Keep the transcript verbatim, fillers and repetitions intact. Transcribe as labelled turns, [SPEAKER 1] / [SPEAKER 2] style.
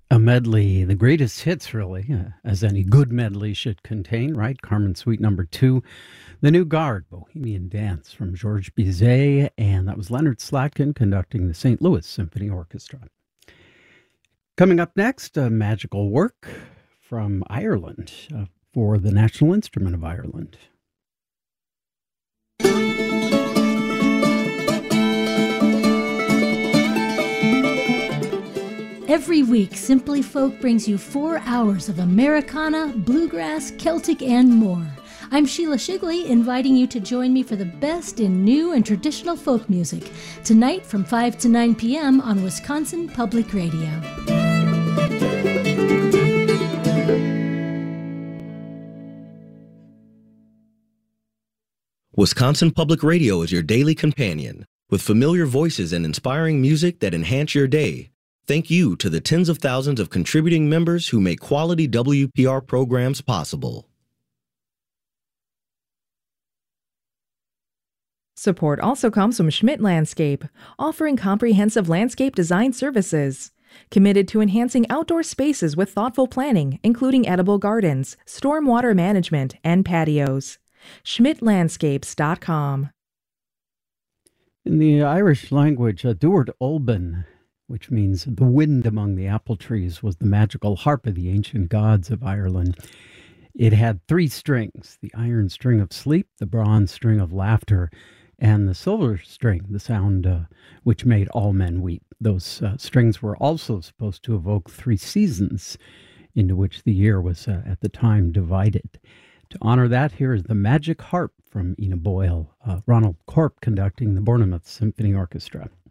[SPEAKER 1] A medley, the greatest hits, really, uh, as any good medley should contain, right? Carmen Suite number two, The New Guard, Bohemian Dance from Georges Bizet, and that was Leonard Slatkin conducting the Saint Louis Symphony Orchestra. Coming up next, a magical work from Ireland uh, for the National Instrument of Ireland.
[SPEAKER 2] Every week, Simply Folk brings you four hours of Americana, bluegrass, Celtic, and more. I'm Sheila Shigley, inviting you to join me for the best in new and traditional folk music, tonight from five to nine p.m. on Wisconsin Public Radio.
[SPEAKER 3] Wisconsin Public Radio is your daily companion, with familiar voices and inspiring music that enhance your day. Thank you to the tens of thousands of contributing members who make quality W P R programs possible.
[SPEAKER 4] Support also comes from Schmidt Landscape, offering comprehensive landscape design services. Committed to enhancing outdoor spaces with thoughtful planning, including edible gardens, stormwater management, and patios. schmidt landscapes dot com.
[SPEAKER 1] In the Irish language, a Dúirt Olbin, which means the wind among the apple trees, was the magical harp of the ancient gods of Ireland. It had three strings, the iron string of sleep, the bronze string of laughter, and the silver string, the sound uh, which made all men weep. Those uh, strings were also supposed to evoke three seasons into which the year was uh, at the time divided. To honor that, here is the Magic Harp from Ina Boyle, uh, Ronald Corp conducting the Bournemouth Symphony Orchestra.